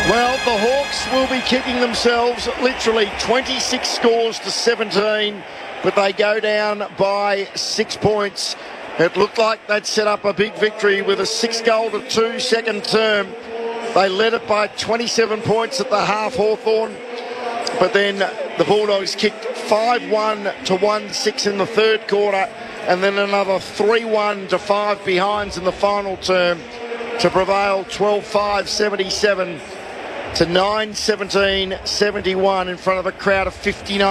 Well, the Hawks will be kicking themselves literally 26 scores to 17, but they go down by 6 points. It looked like they'd set up a big victory with a 6-2 second term. They led it by 27 points at the half, Hawthorn, but then the Bulldogs kicked 5-1 to 1-6 in the third quarter, and then another 3-1 to 5 behinds in the final term to prevail 12-5, 77 to 9-17, 71 in front of a crowd of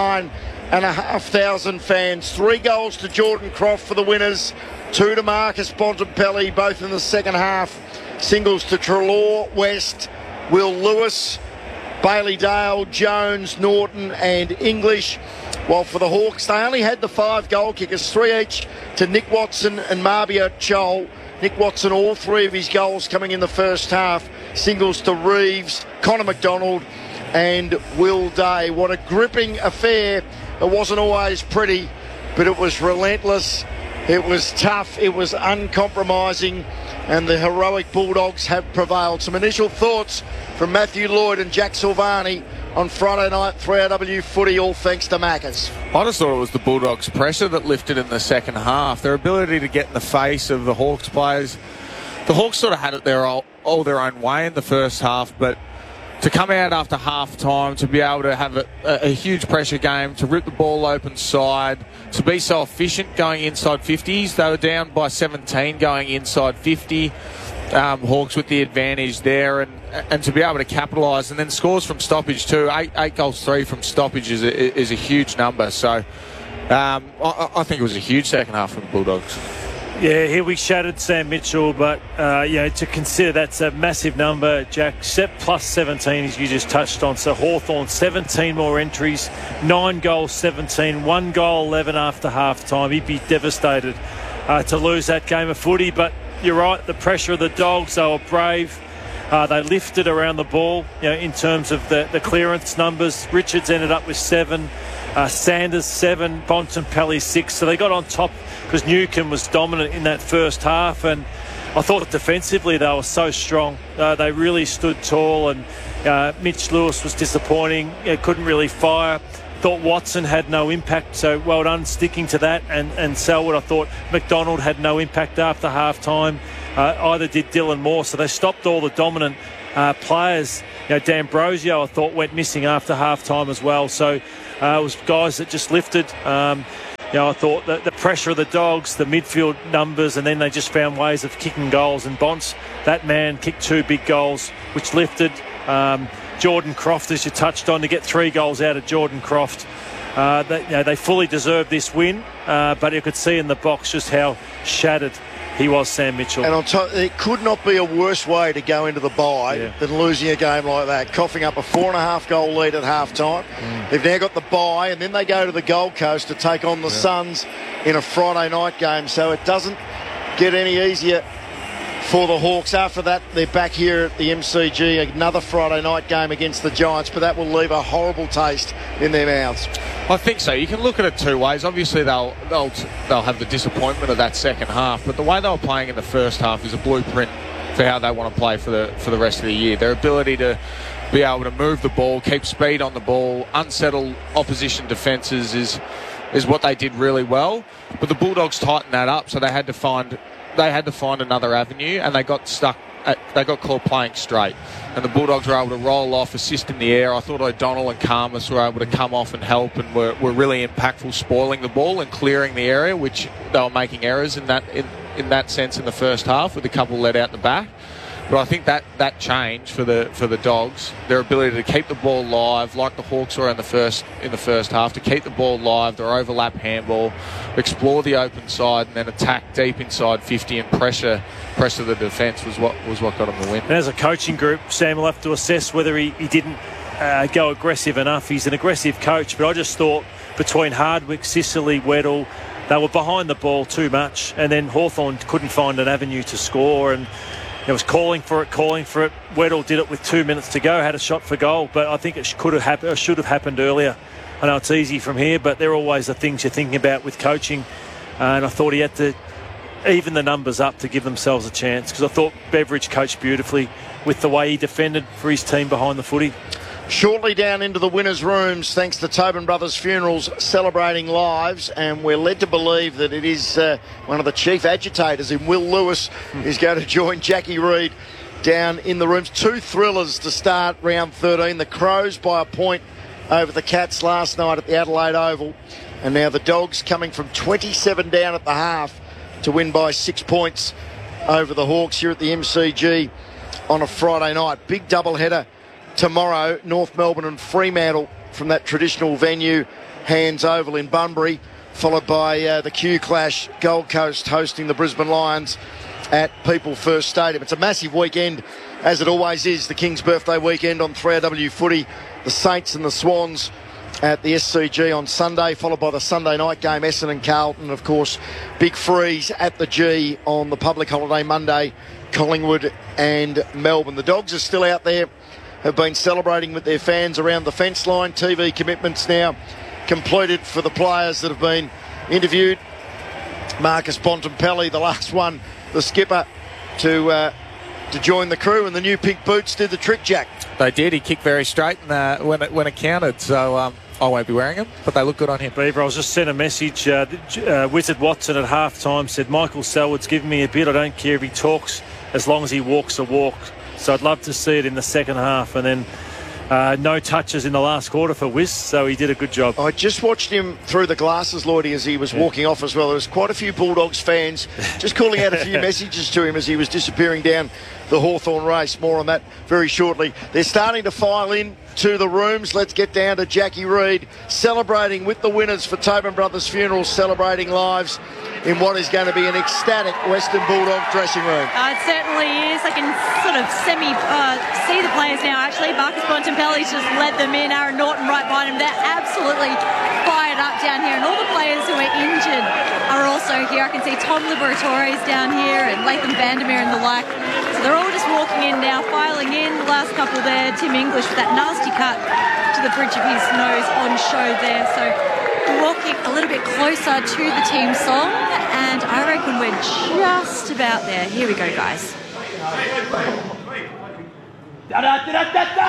59,500 fans. 3 goals to Jordan Croft for the winners, 2 to Marcus Bontempelli, both in the second half. Singles to Treloar, West, Will Lewis, Bailey Dale, Jones, Norton and English. While for the Hawks, they only had the 5 goal kickers, 3 each to Nick Watson and Marbia Chol. Nick Watson, all 3 of his goals coming in the first half. Singles to Reeves, Connor McDonald and Will Day. What a gripping affair. It wasn't always pretty, but it was relentless. It was tough. It was uncompromising. And the heroic Bulldogs have prevailed. Some initial thoughts from Matthew Lloyd and Jack Silvani on Friday night 3AW footy, all thanks to Maccas. I just thought it was the Bulldogs' pressure that lifted in the second half. Their ability to get in the face of the Hawks players. The Hawks sort of had it all their own way in the first half, but to come out after half-time, to be able to have a huge pressure game, to rip the ball open side, to be so efficient going inside 50s. They were down by 17 going inside 50. Hawks with the advantage there, and to be able to capitalise, and then scores from stoppage too. 8 goals, 3 from stoppage is a huge number. So I think it was a huge second half from the Bulldogs. Yeah, here we shattered Sam Mitchell, but to consider that's a massive number, Jack. Plus 17, as you just touched on. So Hawthorn, 17 more entries, 9 goals, 17, 1 goal, 11 after half time. He'd be devastated to lose that game of footy, but you're right, the pressure of the Dogs, they were brave. They lifted around the ball, in terms of the clearance numbers. Richards ended up with 7, Sanders 7, Bontempelli 6. So they got on top because Newcombe was dominant in that first half. And I thought defensively they were so strong. They really stood tall, and Mitch Lewis was disappointing. Couldn't really fire. Thought Watson had no impact, so well done sticking to that. And Selwood, I thought McDonald had no impact after half-time. Either did Dylan Moore, so they stopped all the dominant players. D'Ambrosio, I thought, went missing after half-time as well. So it was guys that just lifted. I thought that the pressure of the Dogs, the midfield numbers, and then they just found ways of kicking goals. And Bonts, that man, kicked 2 big goals, which lifted. Jordan Croft, as you touched on, to get 3 goals out of Jordan Croft. They fully deserved this win, but you could see in the box just how shattered he was, Sam Mitchell. And on top, it could not be a worse way to go into the bye than losing a game like that, coughing up a 4.5 goal lead at half-time. They've now got the bye, and then they go to the Gold Coast to take on the Suns in a Friday night game, so it doesn't get any easier for the Hawks. After that, they're back here at the MCG, another Friday night game against the Giants, but that will leave a horrible taste in their mouths. I think so. You can look at it 2 ways. Obviously, they'll have the disappointment of that second half, but the way they were playing in the first half is a blueprint for how they want to play for the rest of the year. Their ability to be able to move the ball, keep speed on the ball, unsettle opposition defences is what they did really well. But the Bulldogs tightened that up, so they had to find another avenue, and they got caught playing straight, and the Bulldogs were able to roll off, assist in the air. I thought O'Donnell and Karmas were able to come off and help, and were really impactful, spoiling the ball and clearing the area, which they were making errors in that sense in the first half, with a couple let out the back. But I think that changed for the Dogs, their ability to keep the ball live, like the Hawks were in the first half, to keep the ball live, their overlap handball, explore the open side, and then attack deep inside 50 and pressure the defence was what got them the win. And as a coaching group, Sam will have to assess whether he didn't go aggressive enough. He's an aggressive coach, but I just thought between Hardwick, Sicily, Weddle, they were behind the ball too much, and then Hawthorn couldn't find an avenue to score, and it was calling for it. Weddle did it with 2 minutes to go, had a shot for goal, but I think it should have happened earlier. I know it's easy from here, but they're always the things you're thinking about with coaching. And I thought he had to even the numbers up to give themselves a chance, because I thought Beveridge coached beautifully with the way he defended for his team behind the footy. Shortly down into the winners' rooms, thanks to Tobin Brothers Funerals, celebrating lives, and we're led to believe that it is one of the chief agitators in Will Lewis is going to join Jackie Reid down in the rooms. 2 thrillers to start round 13. The Crows by a point over the Cats last night at the Adelaide Oval, and now the Dogs coming from 27 down at the half to win by 6 points over the Hawks here at the MCG on a Friday night. Big doubleheader tomorrow, North Melbourne and Fremantle from that traditional venue, Hands Oval in Bunbury, followed by the Q Clash, Gold Coast hosting the Brisbane Lions at People First Stadium. It's a massive weekend, as it always is, the King's birthday weekend on 3AW footy. The Saints and the Swans at the SCG on Sunday, followed by the Sunday night game, Essendon and Carlton, of course, Big Freeze at the G on the public holiday Monday, Collingwood and Melbourne. The Dogs are still out there, have been celebrating with their fans around the fence line. TV commitments now completed for the players that have been interviewed. Marcus Bontempelli, the last one, the skipper, to join the crew, and the new pink boots did the trick, Jack. They did. He kicked very straight and, when it counted, so I won't be wearing them, but they look good on him. Beaver, I was just sent a message. Wizard Watson at half-time said, Michael Selwood's giving me a bit. I don't care if he talks as long as he walks a walk. So I'd love to see it in the second half. And then no touches in the last quarter for Wiz, so he did a good job. I just watched him through the glasses, Lloydie, as he was walking off as well. There was quite a few Bulldogs fans just calling out a few messages to him as he was disappearing down the Hawthorn race. More on that very shortly. They're starting to file in to the rooms. Let's get down to Jackie Reid celebrating with the winners for Tobin Brothers Funerals, celebrating lives in what is going to be an ecstatic Western Bulldog dressing room. It certainly is. I can sort of see the players now, actually. Marcus Bontempelli's just led them in. Aaron Norton right behind him. They're absolutely fired up down here. And all the players who are injured are also here. I can see Tom Liberatore's down here and Latham Vandermeer and the like. So they're all just walking in now, filing in. The last couple there, Tim English with that nasty cut to the bridge of his nose on show there. So walking a little bit closer to the team song, and I reckon we're just about there. Here we go, guys.